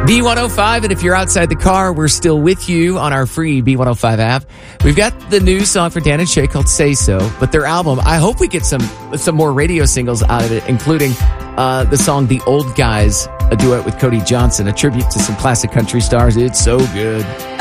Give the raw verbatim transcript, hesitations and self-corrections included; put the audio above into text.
B one oh five, and if you're outside the car, we're still with you on our free B one oh five app. We've got the new song for Dan and Shay called Say So, but their album, I hope we get some some more radio singles out of it, including uh, the song The Old Guys, a duet with Cody Johnson, a tribute to some classic country stars. It's so good.